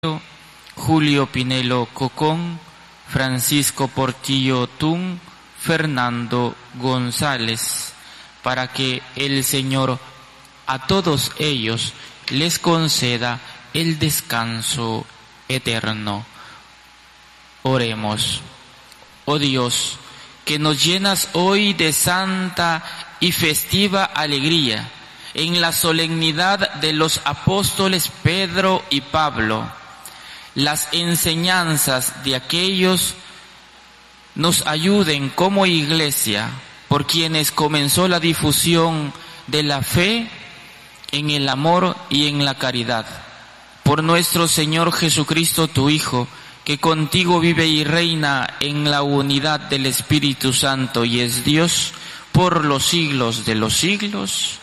Julio Pinelo Cocón, Francisco Portillo Tun, Fernando González, para que el Señor a todos ellos les conceda el descanso eterno. Oremos. Oh Dios, que nos llenas hoy de santa y festiva alegría en la solemnidad de los apóstoles Pedro y Pablo. Las enseñanzas de aquellos nos ayuden como Iglesia, por quienes comenzó la difusión de la fe en el amor y en la caridad. Por nuestro Señor Jesucristo, tu Hijo, que contigo vive y reina en la unidad del Espíritu Santo y es Dios por los siglos de los siglos.